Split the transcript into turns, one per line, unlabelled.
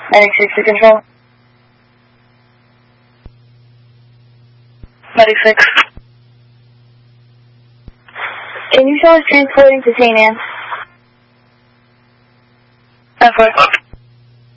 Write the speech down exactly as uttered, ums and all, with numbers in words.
Medic six to control. Medic six. Can you show us transporting to Saint Anne? ten four.